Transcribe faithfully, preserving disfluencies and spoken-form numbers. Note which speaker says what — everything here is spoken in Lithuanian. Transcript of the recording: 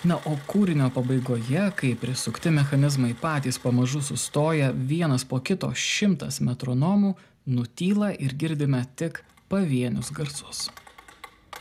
Speaker 1: Na, o kūrinio pabaigoje, kai prisukti mechanizmai patys pamažu sustoja, vienas po kito šimtas metronomų nutyla ir girdime tik pavienius garsus.